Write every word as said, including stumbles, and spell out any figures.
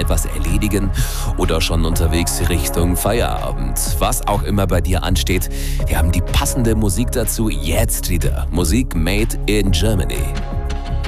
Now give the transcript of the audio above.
etwas erledigen oder schon unterwegs Richtung Feierabend. Was auch immer bei dir ansteht, wir haben die passende Musik dazu jetzt wieder. Musik made in Germany.